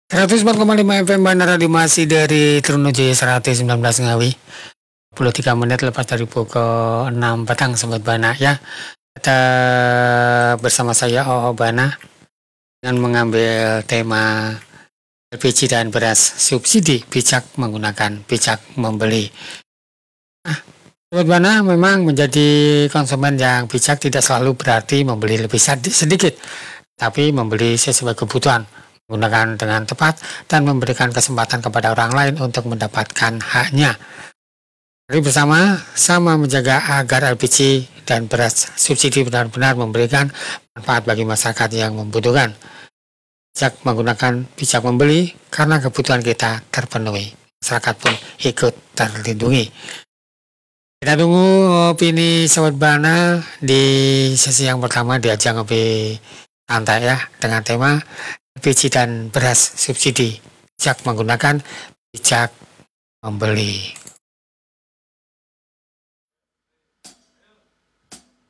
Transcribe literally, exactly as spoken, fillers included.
seratus empat koma lima F M Bandar Radio masih dari Trunojoyo seratus sembilan belas Ngawi. dua puluh tiga menit lepas dari pukul enam petang Sobat Bana ya. Kita bersama saya O O Bana dengan mengambil tema L P G dan beras subsidi, bijak menggunakan, bijak membeli. Nah, Sobat Bana, memang menjadi konsumen yang bijak tidak selalu berarti membeli lebih sedikit, tapi membeli sesuai kebutuhan, menggunakan dengan tepat, dan memberikan kesempatan kepada orang lain untuk mendapatkan haknya. Mari bersama sama menjaga agar L P G dan beras subsidi benar-benar memberikan manfaat bagi masyarakat yang membutuhkan. Bijak menggunakan, bijak membeli, karena kebutuhan kita terpenuhi, masyarakat pun ikut terlindungi. Kita tunggu opini Sobat Bana di sesi yang pertama di ajang ngopi santai ya, dengan tema L P G dan beras subsidi, bijak menggunakan, bijak membeli.